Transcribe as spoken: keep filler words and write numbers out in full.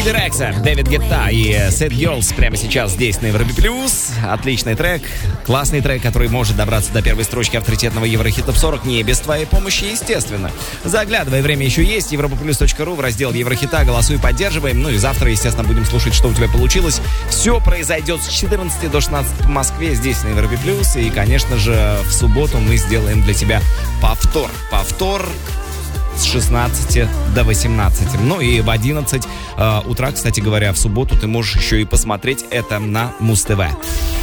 Биби Рекса, Дэвид Гетта и Sad Girls прямо сейчас здесь на Европе Плюс. Отличный трек, классный трек, который может добраться до первой строчки авторитетного Еврохит Топ сорок не без твоей помощи, естественно. Заглядывай, время еще есть, европа плюс точка ру в раздел Еврохита, голосуй, поддерживаем. Ну и завтра, естественно, будем слушать, что у тебя получилось. Все произойдет с четырнадцати до шестнадцати в Москве, здесь на Европе Плюс. И, конечно же, в субботу мы сделаем для тебя повтор. Повтор с шестнадцати до восемнадцати. Ну и в одиннадцать э, утра, кстати говоря, в субботу ты можешь еще и посмотреть это на Муз ТВ.